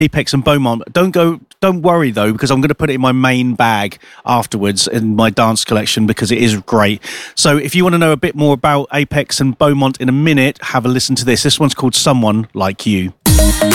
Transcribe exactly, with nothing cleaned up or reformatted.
Apex and Beaumont. Don't go. Don't worry though, because I'm going to put it in my main bag afterwards in my dance collection because it is great. So if you want to know a bit more about Apex and Beaumont in a minute, have a listen to this. This one's called Someone Like You.